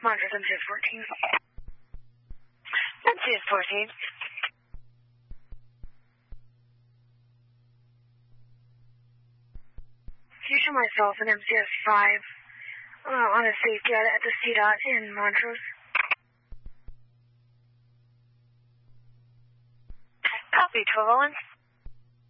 Montrose MCS-14. MCS-14. Can you show myself an MCS-5 on a safety at the CDOT in Montrose? Copy, 1201.